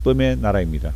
기쁨의 나라입니다.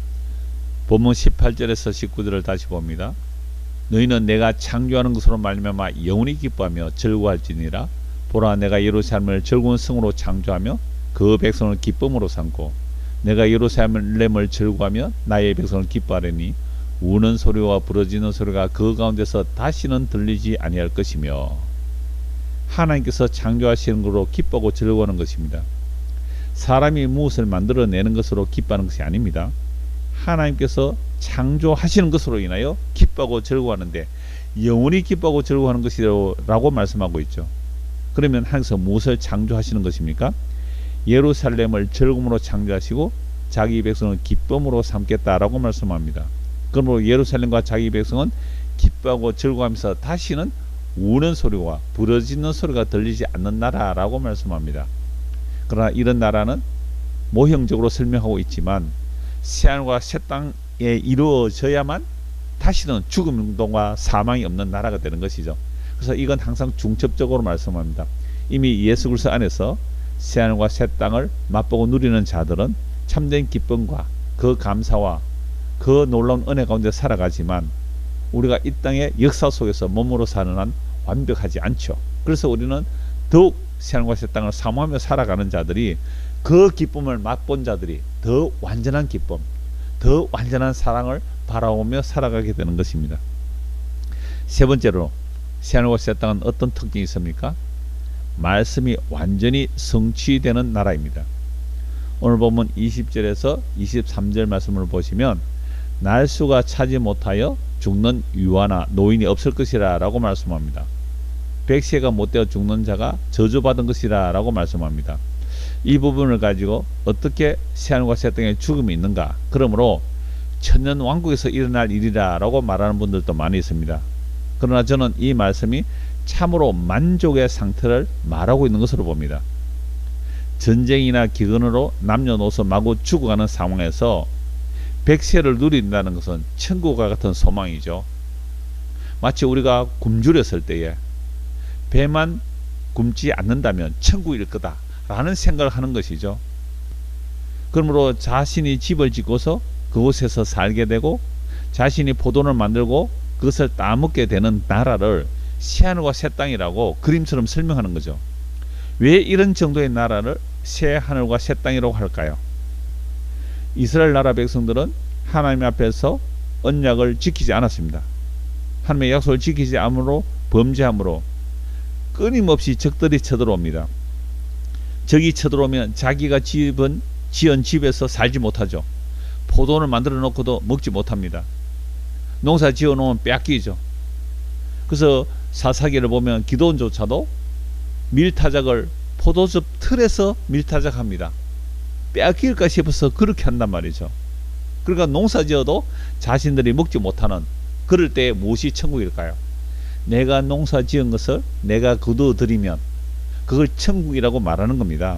본문 18절에서 19절을 다시 봅니다. 너희는 내가 창조하는 것으로 말미암아 영원히 기뻐하며 즐거워할지니라. 보라, 내가 예루살렘을 즐거운 성으로 창조하며 그 백성을 기쁨으로 삼고 내가 예루살렘을 즐거워하며 나의 백성을 기뻐하리니 우는 소리와 부러지는 소리가 그 가운데서 다시는 들리지 아니할 것이며. 하나님께서 창조하시는 것으로 기뻐하고 즐거워하는 것입니다. 사람이 무엇을 만들어내는 것으로 기뻐하는 것이 아닙니다. 하나님께서 창조하시는 것으로 인하여 기뻐하고 즐거워하는데 영원히 기뻐하고 즐거워하는 것이라고 말씀하고 있죠. 그러면 하나님께서 무엇을 창조하시는 것입니까? 예루살렘을 즐거움으로 창조하시고 자기 백성을 기쁨으로 삼겠다라고 말씀합니다. 그러므로 예루살렘과 자기 백성은 기뻐하고 즐거워하면서 다시는 우는 소리와 부러지는 소리가 들리지 않는 나라라고 말씀합니다. 그러나 이런 나라는 모형적으로 설명하고 있지만 새하늘과 새 땅에 이루어져야만 다시는 죽음과 사망이 없는 나라가 되는 것이죠. 그래서 이건 항상 중첩적으로 말씀합니다. 이미 예수 그리스도 안에서 새하늘과 새 땅을 맛보고 누리는 자들은 참된 기쁨과 그 감사와 그 놀라운 은혜 가운데 살아가지만 우리가 이 땅의 역사 속에서 몸으로 사는 한 완벽하지 않죠. 그래서 우리는 더욱 새하늘과 새 땅을 사모하며 살아가는 자들이, 그 기쁨을 맛본 자들이 더 완전한 기쁨, 더 완전한 사랑을 바라보며 살아가게 되는 것입니다. 세 번째로 새하늘과 새 땅은 어떤 특징이 있습니까? 말씀이 완전히 성취되는 나라입니다. 오늘 보면 20절에서 23절 말씀을 보시면 날수가 차지 못하여 죽는 유아나 노인이 없을 것이라 라고 말씀합니다. 백세가 못되어 죽는 자가 저주받은 것이라 라고 말씀합니다. 이 부분을 가지고 어떻게 새하늘과 새 땅에 죽음이 있는가, 그러므로 천년왕국에서 일어날 일이라 라고 말하는 분들도 많이 있습니다. 그러나 저는 이 말씀이 참으로 만족의 상태를 말하고 있는 것으로 봅니다. 전쟁이나 기근으로 남녀노소 마구 죽어가는 상황에서 백세를 누린다는 것은 천국과 같은 소망이죠. 마치 우리가 굶주렸을 때에 배만 굶지 않는다면 천국일 거다 라는 생각을 하는 것이죠. 그러므로 자신이 집을 짓고서 그곳에서 살게 되고 자신이 포도를 만들고 그것을 따먹게 되는 나라를 새하늘과 새 땅이라고 그림처럼 설명하는 거죠. 왜 이런 정도의 나라를 새하늘과 새 땅이라고 할까요? 이스라엘 나라 백성들은 하나님 앞에서 언약을 지키지 않았습니다. 하나님의 약속을 지키지 않으므로 범죄함으로 끊임없이 적들이 쳐들어옵니다. 적이 쳐들어오면 자기가 지은 집에서 살지 못하죠. 포도를 만들어 놓고도 먹지 못합니다. 농사 지어 놓으면 뺏기죠. 그래서 사사기를 보면 기드온조차도 밀타작을 포도즙 틀에서 밀타작합니다. 빼앗길까 싶어서 그렇게 한단 말이죠. 그러니까 농사 지어도 자신들이 먹지 못하는, 그럴 때 무엇이 천국일까요? 내가 농사 지은 것을 내가 거두어들이면 그걸 천국이라고 말하는 겁니다.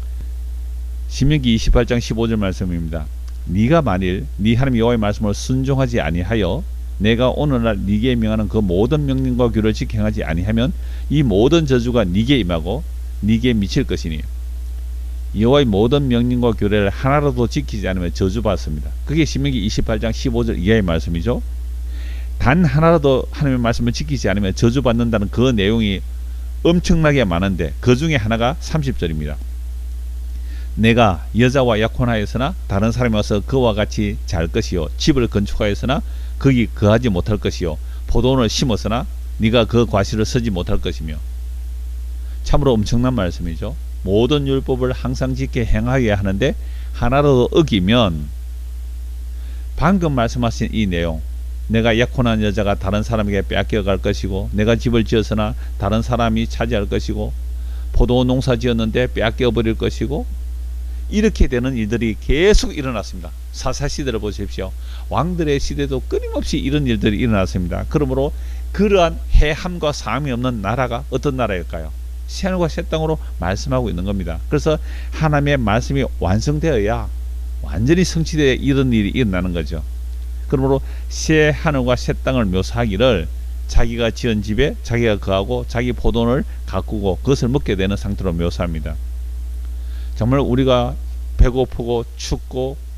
신명기 28장 15절 말씀입니다. 네가 만일 네 하나님 여호와의 말씀을 순종하지 아니하여 내가 오늘날 네게 명하는 그 모든 명령과 규를 지행하지 아니하면 이 모든 저주가 네게 임하고 네게 미칠 것이니, 여호와의 모든 명령과 규례를 하나라도 지키지 않으면 저주받습니다. 그게 신명기 28장 15절 이하의 말씀이죠. 단 하나라도 하나님의 말씀을 지키지 않으면 저주받는다는 그 내용이 엄청나게 많은데 그 중에 하나가 30절입니다. 내가 여자와 약혼하였으나 다른 사람이 와서 그와 같이 잘 것이요, 집을 건축하였으나 거기 거하지 못할 것이요, 포도원을 심었으나 네가 그 과실을 쓰지 못할 것이며. 참으로 엄청난 말씀이죠. 모든 율법을 항상 지켜 행하여야 하는데 하나라도 어기면, 방금 말씀하신 이 내용, 내가 약혼한 여자가 다른 사람에게 빼앗겨 갈 것이고, 내가 집을 지었으나 다른 사람이 차지할 것이고, 포도 농사 지었는데 빼앗겨 버릴 것이고, 이렇게 되는 일들이 계속 일어났습니다. 사사시대를 보십시오. 왕들의 시대도 끊임없이 이런 일들이 일어났습니다. 그러므로 그러한 해함과 사함이 없는 나라가 어떤 나라일까요? 새하늘과 새 땅으로 말씀하고 있는 겁니다. 그래서 하나님의 말씀이 완성되어야 완전히 성취되어 이런 일이 일어나는 거죠. 그러므로 새 하늘과 새 땅을 묘사하기를 자기가 지은 집에 자기가 거하고 자기 포도원을 가꾸고 그것을 먹게 되는 상태로 묘사합니다. 정말 우리가 배고프고 춥고